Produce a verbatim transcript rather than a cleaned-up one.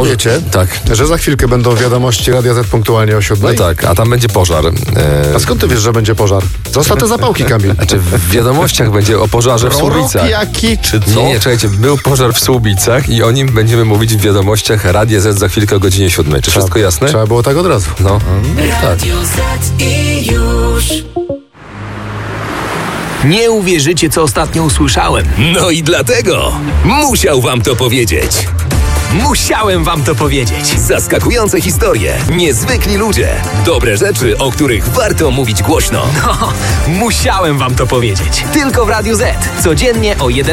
wiecie, tak. że za chwilkę będą wiadomości Radia Z punktualnie o siódmej? No tak, a tam będzie pożar. E... A skąd ty wiesz, że będzie pożar? Zostaw te zapałki, Kamil. Znaczy w wiadomościach będzie o pożarze w Słubicach. jaki, czy co? Nie, nie, czekajcie, był pożar w Słubicach i o nim będziemy mówić w wiadomościach Radia Z za chwilkę o godzinie siódmej. Czy wszystko jasne? Trzeba było tak od razu. No, tak. Nie uwierzycie, co ostatnio usłyszałem. No i dlatego musiał wam to powiedzieć. Musiałem wam to powiedzieć. Zaskakujące historie, niezwykli ludzie, dobre rzeczy, o których warto mówić głośno. No, musiałem wam to powiedzieć. Tylko w Radiu Z. Codziennie o jedenastej.